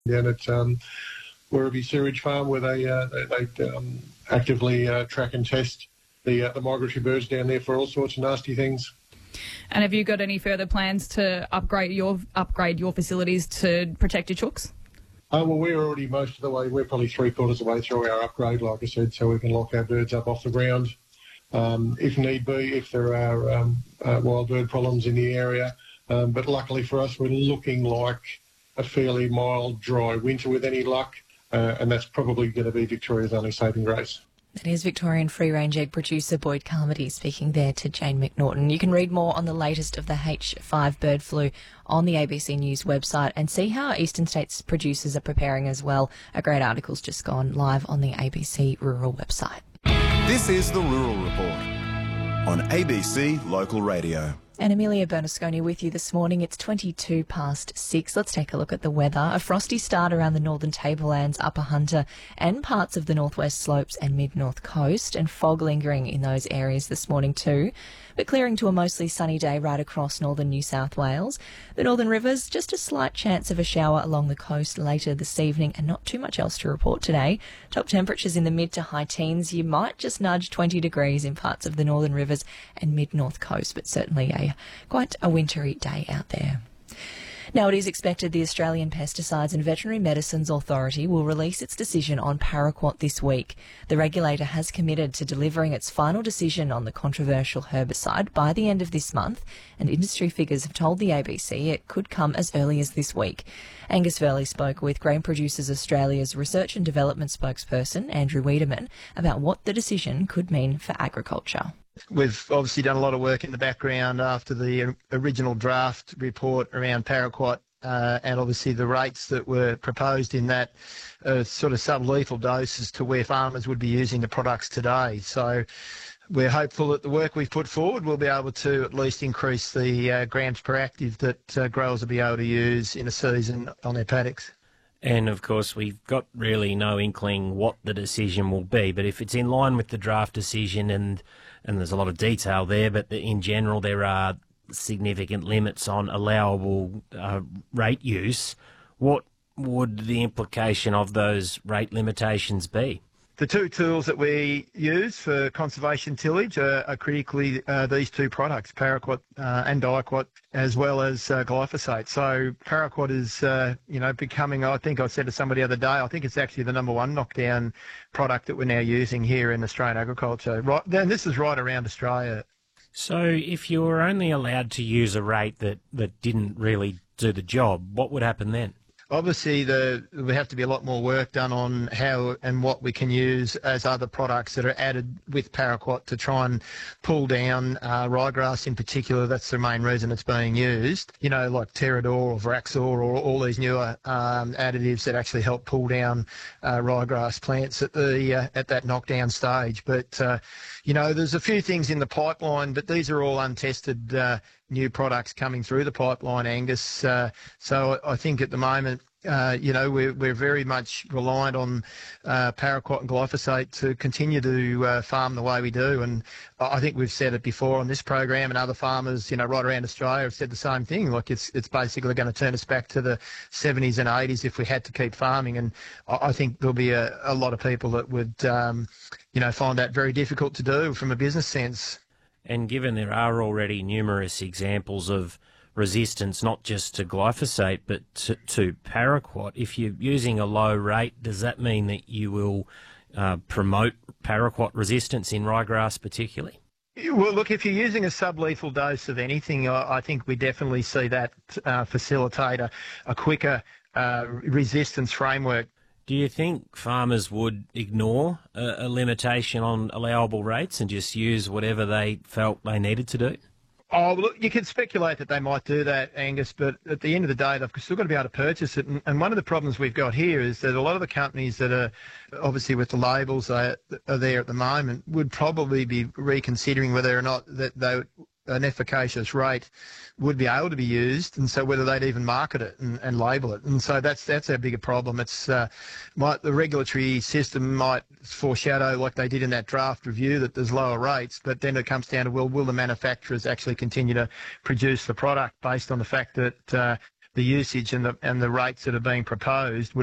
down at Werribee Sewerage Farm, where they actively track and test the migratory birds down there for all sorts of nasty things. And have you got any further plans to upgrade your facilities to protect your chooks? Well, we're already most of the way. We're probably 3/4 of the way through our upgrade, like I said, so we can lock our birds up off the ground if need be, if there are wild bird problems in the area. But luckily for us, we're looking like a fairly mild, dry winter with any luck, and that's probably going to be Victoria's only saving grace. That is Victorian free-range egg producer Boyd Carmody speaking there to Jane McNaughton. You can read more on the latest of the H5 bird flu on the ABC News website and see how Eastern States producers are preparing as well. A great article's just gone live on the ABC Rural website. This is the Rural Report on ABC Local Radio. And Amelia Bernasconi with you this morning. It's 22 past 6. Let's take a look at the weather. A frosty start around the northern tablelands, Upper Hunter and parts of the northwest slopes and mid-north coast, and fog lingering in those areas this morning too. But clearing to a mostly sunny day right across northern New South Wales. The Northern Rivers, just a slight chance of a shower along the coast later this evening, and not too much else to report today. Top temperatures in the mid to high teens. You might just nudge 20 degrees in parts of the Northern Rivers and mid-north coast, but certainly quite a wintry day out there. Now, it is expected the Australian Pesticides and Veterinary Medicines Authority will release its decision on paraquat this week. The regulator has committed to delivering its final decision on the controversial herbicide by the end of this month, and industry figures have told the ABC it could come as early as this week. Angus Verley spoke with Grain Producers Australia's Research and Development spokesperson, Andrew Wiedemann, about what the decision could mean for agriculture. We've obviously done a lot of work in the background after the original draft report around paraquat, and obviously the rates that were proposed in that sort of sublethal doses to where farmers would be using the products today. So we're hopeful that the work we've put forward will be able to at least increase the grams per active that growers will be able to use in a season on their paddocks. And, of course, we've got really no inkling what the decision will be, but if it's in line with the draft decision and there's a lot of detail there, but in general there are significant limits on allowable rate use, what would the implication of those rate limitations be? The two tools that we use for conservation tillage are critically these two products, paraquat and diquat, as well as glyphosate. So paraquat is, becoming, I think I said to somebody the other day, I think it's actually the number one knockdown product that we're now using here in Australian agriculture. Right, and this is right around Australia. So if you were only allowed to use a rate that didn't really do the job, what would happen then? Obviously, there have to be a lot more work done on how and what we can use as other products that are added with paraquat to try and pull down ryegrass in particular. That's the main reason it's being used. You know, like Terrador or Vraxor or all these newer additives that actually help pull down ryegrass plants at that knockdown stage. But there's a few things in the pipeline, but these are all untested new products coming through the pipeline, Angus. So I think at the moment, we're very much reliant on paraquat and glyphosate to continue to farm the way we do. And I think we've said it before on this program, and other farmers, right around Australia have said the same thing. Like it's basically going to turn us back to the 70s and 80s if we had to keep farming. And I think there'll be a lot of people that would, find that very difficult to do from a business sense. And given there are already numerous examples of resistance, not just to glyphosate, but to paraquat, if you're using a low rate, does that mean that you will promote paraquat resistance in ryegrass particularly? Well, look, if you're using a sublethal dose of anything, I think we definitely see that facilitate a quicker resistance framework. Do you think farmers would ignore a limitation on allowable rates and just use whatever they felt they needed to do? Oh, look, you can speculate that they might do that, Angus, but at the end of the day, they've still got to be able to purchase it. And one of the problems we've got here is that a lot of the companies that are obviously with the labels are there at the moment would probably be reconsidering whether or not that an efficacious rate would be able to be used, and so whether they'd even market it and label it. And so that's our bigger problem. It's the regulatory system might foreshadow, like they did in that draft review, that there's lower rates, but then it comes down to, will the manufacturers actually continue to produce the product based on the fact that the usage and the rates that are being proposed would